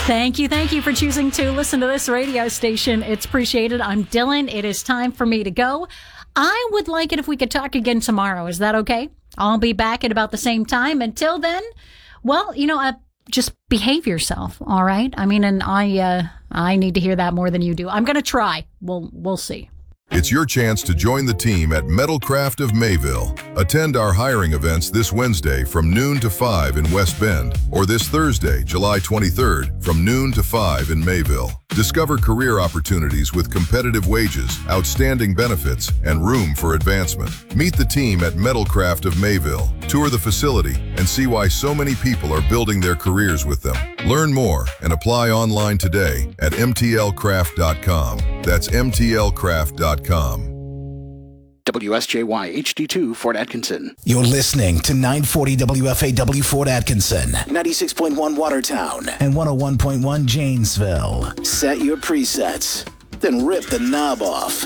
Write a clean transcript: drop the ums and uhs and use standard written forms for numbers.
Thank you for choosing to listen to this radio station. It's appreciated. I'm Dylan. It is time for me to go. I would like it if we could talk again tomorrow. Is that okay? I'll be back at about the same time. Until then, well, just behave yourself, all right? I mean, and I need to hear that more than you do. I'm going to try. We'll see. It's your chance to join the team at Metalcraft of Mayville. Attend our hiring events this Wednesday from noon to 5 in West Bend, or this Thursday, July 23rd, from noon to 5 in Mayville. Discover career opportunities with competitive wages, outstanding benefits, and room for advancement. Meet the team at Metalcraft of Mayville. Tour the facility and see why so many people are building their careers with them. Learn more and apply online today at mtlcraft.com. That's mtlcraft.com. WSJY HD2 Fort Atkinson. You're listening to 940 WFAW Fort Atkinson, 96.1 Watertown, and 101.1 Janesville. Set your presets, then rip the knob off.